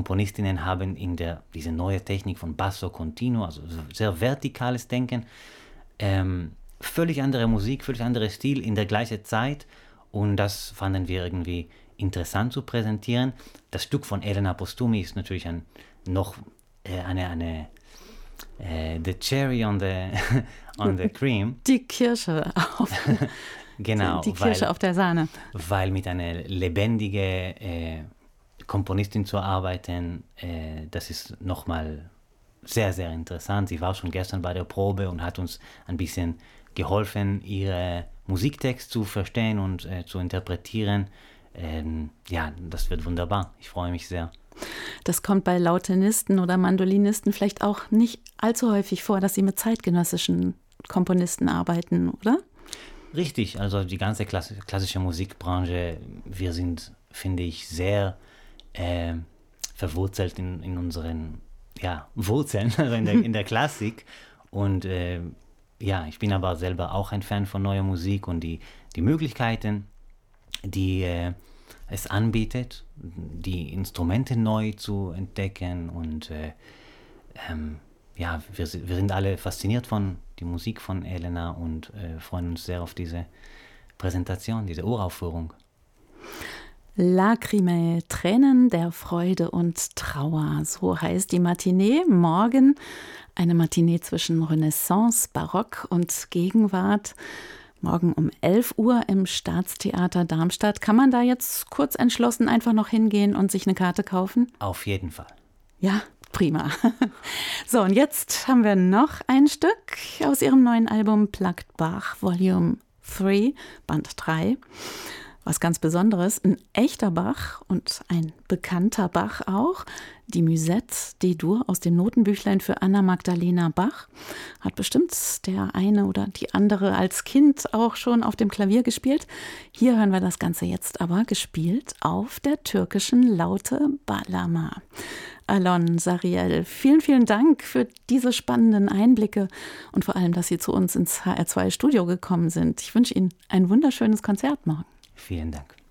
Komponistinnen haben diese neue Technik von Basso Continuo, also sehr vertikales Denken, völlig andere Musik, völlig anderer Stil in der gleichen Zeit, und das fanden wir irgendwie interessant zu präsentieren. Das Stück von Elena Postumi ist natürlich the cherry on the cream. Die Kirsche auf, genau, die Kirsche auf der Sahne. Weil mit einer lebendigen Komponistin zu arbeiten, das ist nochmal sehr, sehr interessant. Sie war schon gestern bei der Probe und hat uns ein bisschen geholfen, ihren Musiktext zu verstehen und zu interpretieren. Das wird wunderbar. Ich freue mich sehr. Das kommt bei Lautenisten oder Mandolinisten vielleicht auch nicht allzu häufig vor, dass sie mit zeitgenössischen Komponisten arbeiten, oder? Richtig, also die ganze klassische Musikbranche, wir sind, finde ich, sehr verwurzelt in unseren Wurzeln, also in der Klassik. Und ich bin aber selber auch ein Fan von neuer Musik und die Möglichkeiten, die es anbietet, die Instrumente neu zu entdecken. Und wir sind alle fasziniert von der Musik von Elena und freuen uns sehr auf diese Präsentation, diese Uraufführung. Lacrimae, Tränen der Freude und Trauer, so heißt die Matinee. Morgen eine Matinee zwischen Renaissance, Barock und Gegenwart. Morgen um 11 Uhr im Staatstheater Darmstadt. Kann man da jetzt kurz entschlossen einfach noch hingehen und sich eine Karte kaufen? Auf jeden Fall. Ja, prima. So, und jetzt haben wir noch ein Stück aus ihrem neuen Album Plucked Bach, Volume 3, Band 3. Was ganz Besonderes, ein echter Bach und ein bekannter Bach auch. Die Musette D-Dur aus dem Notenbüchlein für Anna Magdalena Bach hat bestimmt der eine oder die andere als Kind auch schon auf dem Klavier gespielt. Hier hören wir das Ganze jetzt aber gespielt auf der türkischen Laute Bağlama. Alon Sariel, vielen, vielen Dank für diese spannenden Einblicke und vor allem, dass Sie zu uns ins HR2 Studio gekommen sind. Ich wünsche Ihnen ein wunderschönes Konzert morgen. Vielen Dank.